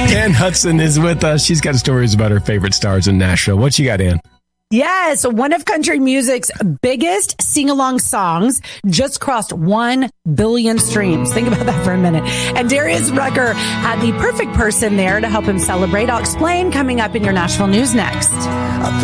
Ann Hudson is with us. She's got stories about her favorite stars in Nashville. What you got, Ann? Yes, one of country music's biggest sing-along songs just crossed 1 billion streams. Think about that for a minute. And Darius Rucker had the perfect person there to help him celebrate. I'll explain coming up in your Nashville News next.